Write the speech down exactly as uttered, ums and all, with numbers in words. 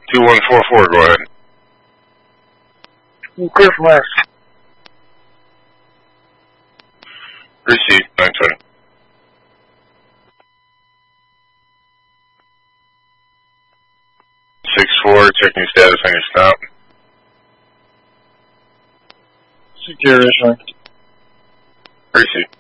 two one four four, go ahead. Cliff West. Receive, nine twenty. six four, checking status on your stop. Secure issuing. Receive.